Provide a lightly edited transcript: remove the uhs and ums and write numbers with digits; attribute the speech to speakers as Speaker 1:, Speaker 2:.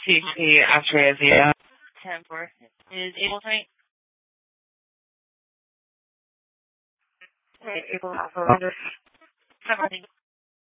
Speaker 1: THP Australia 10-4 is able to make. Okay, able Alpha Roger. 10-4.